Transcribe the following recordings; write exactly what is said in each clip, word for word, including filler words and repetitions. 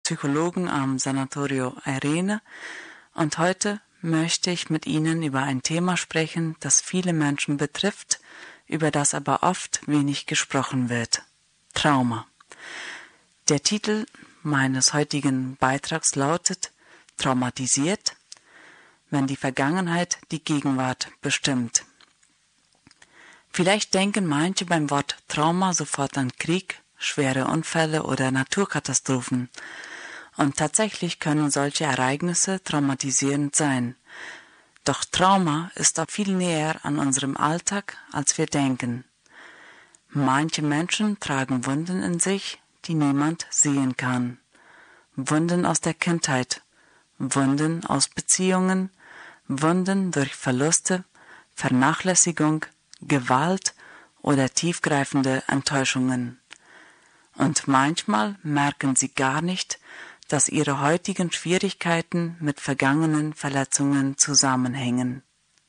Psychologen am Sanatorio Irene und heute möchte ich mit Ihnen über ein Thema sprechen, das viele Menschen betrifft, über das aber oft wenig gesprochen wird. Trauma. Der Titel meines heutigen Beitrags lautet Traumatisiert, wenn die Vergangenheit die Gegenwart bestimmt. Vielleicht denken manche beim Wort Trauma sofort an Krieg, schwere Unfälle oder Naturkatastrophen. Und tatsächlich können solche Ereignisse traumatisierend sein. Doch Trauma ist auch viel näher an unserem Alltag, als wir denken. Manche Menschen tragen Wunden in sich, die niemand sehen kann. Wunden aus der Kindheit, Wunden aus Beziehungen, Wunden durch Verluste, Vernachlässigung, Gewalt oder tiefgreifende Enttäuschungen. Und manchmal merken sie gar nicht, dass ihre heutigen Schwierigkeiten mit vergangenen Verletzungen zusammenhängen.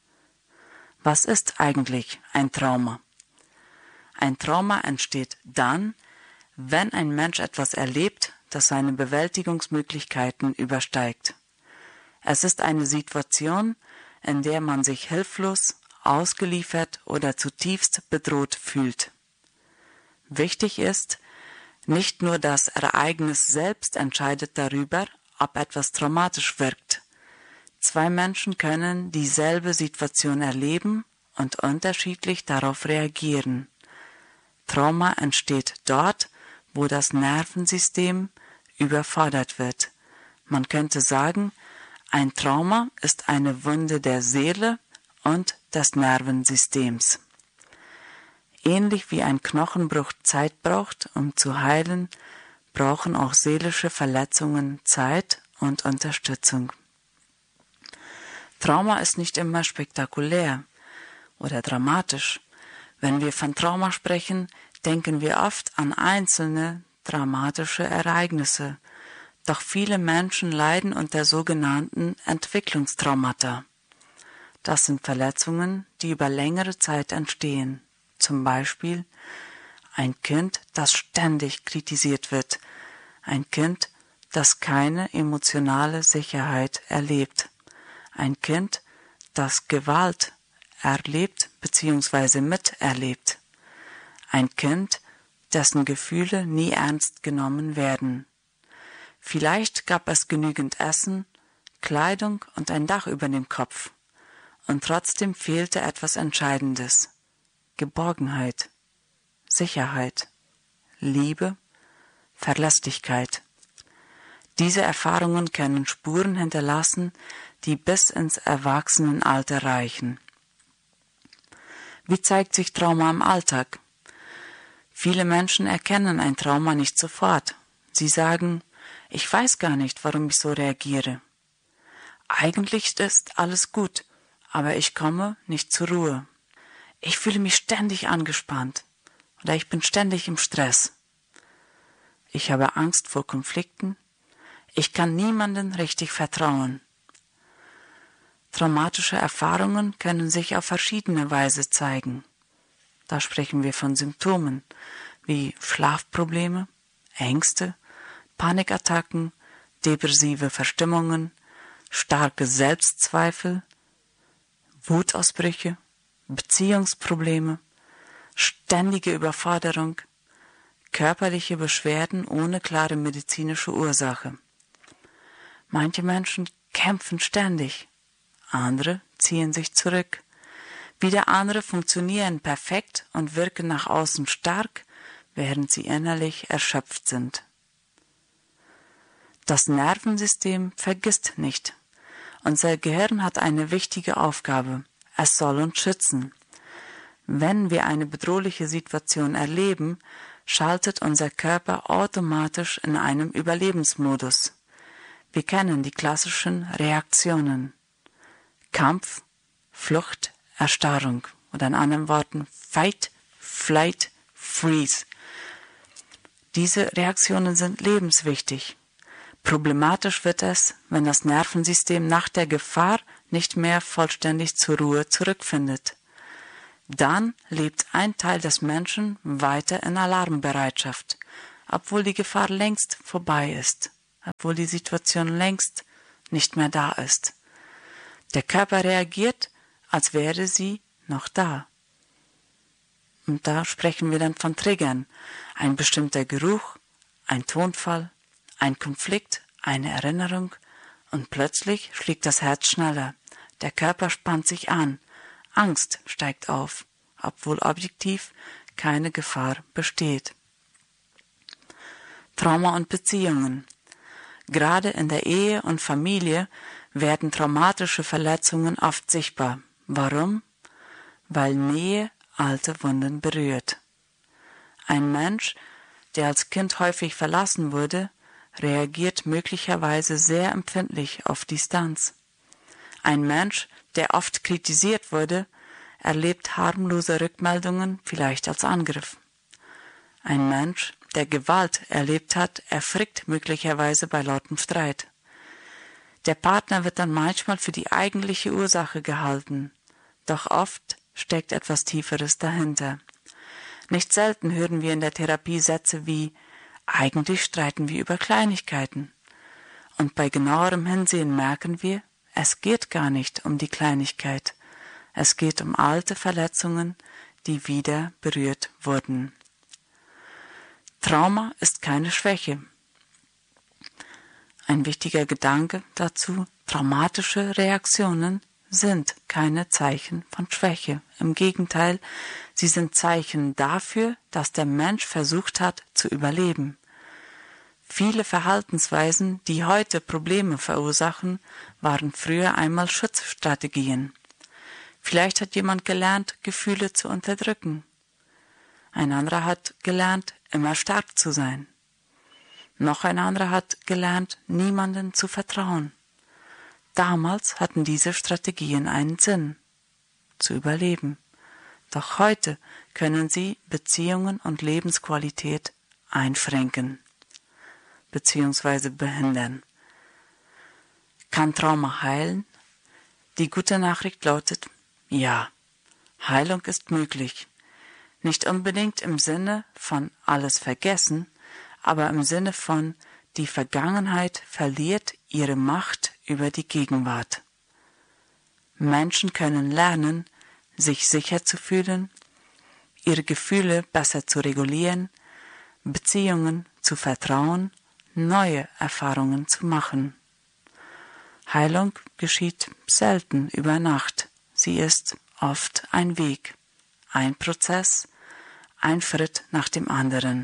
Was ist eigentlich ein Trauma? Ein Trauma entsteht dann, wenn ein Mensch etwas erlebt, das seine Bewältigungsmöglichkeiten übersteigt. Es ist eine Situation, in der man sich hilflos, ausgeliefert oder zutiefst bedroht fühlt. Wichtig ist, nicht nur das Ereignis selbst entscheidet darüber, ob etwas traumatisch wirkt. Zwei Menschen können dieselbe Situation erleben und unterschiedlich darauf reagieren. Trauma entsteht dort, wo das Nervensystem überfordert wird. Man könnte sagen, ein Trauma ist eine Wunde der Seele und des Nervensystems. Ähnlich wie ein Knochenbruch Zeit braucht, um zu heilen, brauchen auch seelische Verletzungen Zeit und Unterstützung. Trauma ist nicht immer spektakulär oder dramatisch. Wenn wir von Trauma sprechen, denken wir oft an einzelne dramatische Ereignisse. Doch viele Menschen leiden unter sogenannten Entwicklungstraumata. Das sind Verletzungen, die über längere Zeit entstehen. Zum Beispiel ein Kind, das ständig kritisiert wird, ein Kind, das keine emotionale Sicherheit erlebt, ein Kind, das Gewalt erlebt bzw. miterlebt, ein Kind, dessen Gefühle nie ernst genommen werden. Vielleicht gab es genügend Essen, Kleidung und ein Dach über dem Kopf, und trotzdem fehlte etwas Entscheidendes. Geborgenheit, Sicherheit, Liebe, Verlässlichkeit. Diese Erfahrungen können Spuren hinterlassen, die bis ins Erwachsenenalter reichen. Wie zeigt sich Trauma im Alltag? Viele Menschen erkennen ein Trauma nicht sofort. Sie sagen, ich weiß gar nicht, warum ich so reagiere. Eigentlich ist alles gut, aber ich komme nicht zur Ruhe. Ich fühle mich ständig angespannt oder ich bin ständig im Stress. Ich habe Angst vor Konflikten. Ich kann niemandem richtig vertrauen. Traumatische Erfahrungen können sich auf verschiedene Weise zeigen. Da sprechen wir von Symptomen wie Schlafprobleme, Ängste, Panikattacken, depressive Verstimmungen, starke Selbstzweifel, Wutausbrüche, Beziehungsprobleme, ständige Überforderung, körperliche Beschwerden ohne klare medizinische Ursache. Manche Menschen kämpfen ständig, andere ziehen sich zurück. Wieder andere funktionieren perfekt und wirken nach außen stark, während sie innerlich erschöpft sind. Das Nervensystem vergisst nicht. Unser Gehirn hat eine wichtige Aufgabe. Es soll uns schützen. Wenn wir eine bedrohliche Situation erleben, schaltet unser Körper automatisch in einem Überlebensmodus. Wir kennen die klassischen Reaktionen: Kampf, Flucht, Erstarrung oder in anderen Worten Fight, Flight, Freeze. Diese Reaktionen sind lebenswichtig. Problematisch wird es, wenn das Nervensystem nach der Gefahr nicht mehr vollständig zur Ruhe zurückfindet. Dann lebt ein Teil des Menschen weiter in Alarmbereitschaft, obwohl die Gefahr längst vorbei ist. obwohl die Situation längst nicht mehr da ist. Der Körper reagiert, als wäre sie noch da. Und da sprechen wir dann von Triggern. Ein bestimmter Geruch, ein Tonfall, ein Konflikt, eine Erinnerung und plötzlich schlägt das Herz schneller. Der Körper spannt sich an. Angst steigt auf, obwohl objektiv keine Gefahr besteht. Trauma und Beziehungen. Gerade in der Ehe und Familie werden traumatische Verletzungen oft sichtbar. Warum? Weil Nähe alte Wunden berührt. Ein Mensch, der als Kind häufig verlassen wurde, reagiert möglicherweise sehr empfindlich auf Distanz. Ein Mensch, der oft kritisiert wurde, erlebt harmlose Rückmeldungen vielleicht als Angriff. Ein Mensch, der Gewalt erlebt hat, erfrickt möglicherweise bei lautem Streit. Der Partner wird dann manchmal für die eigentliche Ursache gehalten, doch oft steckt etwas Tieferes dahinter. Nicht selten hören wir in der Therapie Sätze wie »eigentlich streiten wir über Kleinigkeiten«. Und bei genauerem Hinsehen merken wir, es geht gar nicht um die Kleinigkeit. Es geht um alte Verletzungen, die wieder berührt wurden. Trauma ist keine Schwäche. Ein wichtiger Gedanke dazu: traumatische Reaktionen sind keine Zeichen von Schwäche. Im Gegenteil, sie sind Zeichen dafür, dass der Mensch versucht hat zu überleben. Viele Verhaltensweisen, die heute Probleme verursachen, waren früher einmal Schutzstrategien. Vielleicht hat jemand gelernt, Gefühle zu unterdrücken. Ein anderer hat gelernt, immer stark zu sein. Noch ein anderer hat gelernt, niemandem zu vertrauen. Damals hatten diese Strategien einen Sinn: zu überleben. Doch heute können sie Beziehungen und Lebensqualität einschränken bzw. behindern. Kann Trauma heilen? Die gute Nachricht lautet: ja, Heilung ist möglich. Nicht unbedingt im Sinne von alles vergessen, aber im Sinne von die Vergangenheit verliert ihre Macht über die Gegenwart. Menschen können lernen, sich sicher zu fühlen, ihre Gefühle besser zu regulieren, Beziehungen zu vertrauen, neue Erfahrungen zu machen. Heilung geschieht selten über Nacht. Sie ist oft ein Weg, ein Prozess, ein Schritt nach dem anderen.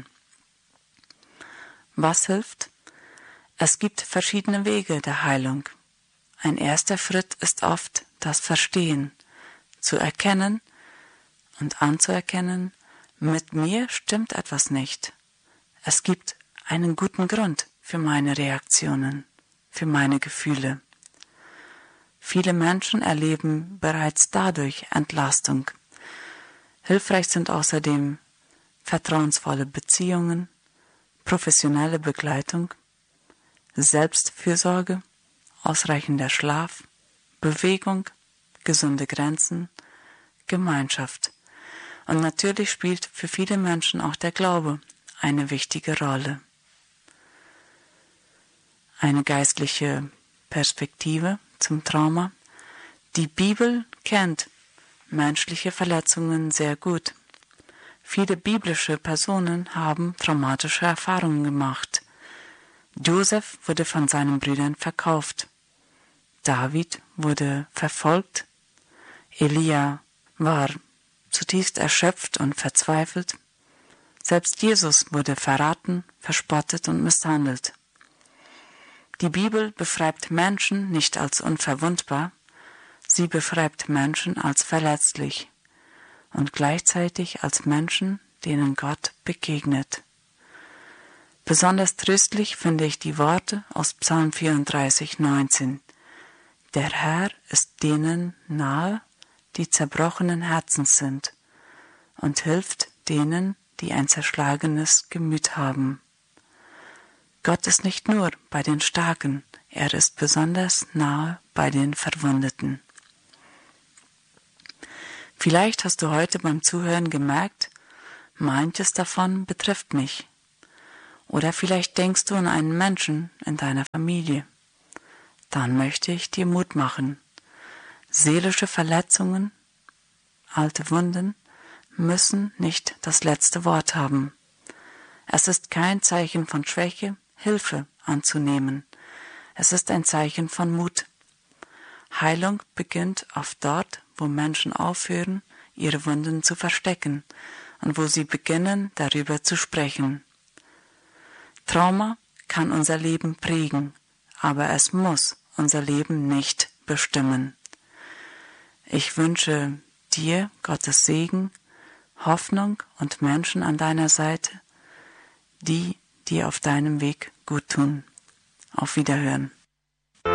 Was hilft? Es gibt verschiedene Wege der Heilung. Ein erster Schritt ist oft das Verstehen, zu erkennen und anzuerkennen, mit mir stimmt etwas nicht. Es gibt einen guten Grund für meine Reaktionen, für meine Gefühle. Viele Menschen erleben bereits dadurch Entlastung. Hilfreich sind außerdem vertrauensvolle Beziehungen, professionelle Begleitung, Selbstfürsorge, ausreichender Schlaf, Bewegung, gesunde Grenzen, Gemeinschaft. Und natürlich spielt für viele Menschen auch der Glaube eine wichtige Rolle. Eine geistliche Perspektive zum Trauma. Die Bibel kennt menschliche Verletzungen sehr gut. Viele biblische Personen haben traumatische Erfahrungen gemacht. Josef wurde von seinen Brüdern verkauft. David wurde verfolgt. Elia war zutiefst erschöpft und verzweifelt. Selbst Jesus wurde verraten, verspottet und misshandelt. Die Bibel beschreibt Menschen nicht als unverwundbar, sie beschreibt Menschen als verletzlich und gleichzeitig als Menschen, denen Gott begegnet. Besonders tröstlich finde ich die Worte aus Psalm vierunddreißig, neunzehn. Der Herr ist denen nahe, die zerbrochenen Herzens sind, und hilft denen, die ein zerschlagenes Gemüt haben. Gott ist nicht nur bei den Starken, er ist besonders nahe bei den Verwundeten. Vielleicht hast du heute beim Zuhören gemerkt, manches davon betrifft mich. Oder vielleicht denkst du an einen Menschen in deiner Familie. Dann möchte ich dir Mut machen. Seelische Verletzungen, alte Wunden, müssen nicht das letzte Wort haben. Es ist kein Zeichen von Schwäche, Hilfe anzunehmen. Es ist ein Zeichen von Mut. Heilung beginnt oft dort, wo Menschen aufhören, ihre Wunden zu verstecken und wo sie beginnen, darüber zu sprechen. Trauma kann unser Leben prägen, aber es muss unser Leben nicht bestimmen. Ich wünsche dir Gottes Segen, Hoffnung und Menschen an deiner Seite, die dir auf deinem Weg gut tun. Auf Wiederhören.